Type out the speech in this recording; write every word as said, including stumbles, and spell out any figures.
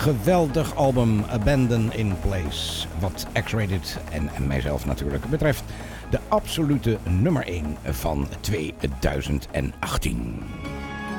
geweldig album Abandon in Place. Wat X-Rated en, en mijzelf natuurlijk betreft de absolute nummer één van tweeduizend achttien.